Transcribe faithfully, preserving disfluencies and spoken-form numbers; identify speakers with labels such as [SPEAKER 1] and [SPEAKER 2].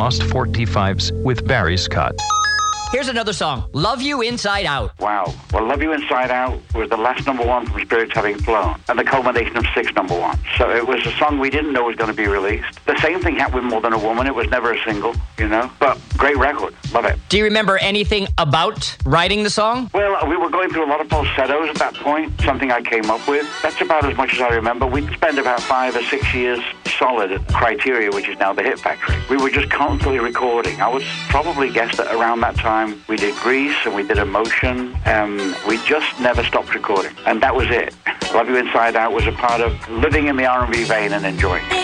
[SPEAKER 1] Lost forty-fives with Barry Scott.
[SPEAKER 2] Here's another song, Love You Inside Out.
[SPEAKER 3] Wow. Well, Love You Inside Out was the last number one from Spirits Having Flown, and the culmination of six number ones. So it was a song we didn't know was going to be released. The same thing happened with More Than a Woman. It was never a single, you know, but great record. Love it.
[SPEAKER 2] Do you remember anything about writing the song?
[SPEAKER 3] Well, we were going through a lot of falsettos at that point, something I came up with. That's about as much as I remember. We'd spent about five or six years solid at Criteria, which is now the Hit Factory. We were just constantly recording. I would probably guess that around that time we did Grease and we did Emotion. Um, we just never stopped recording. And that was it. Love You Inside Out was a part of living in the R and B vein and enjoying it.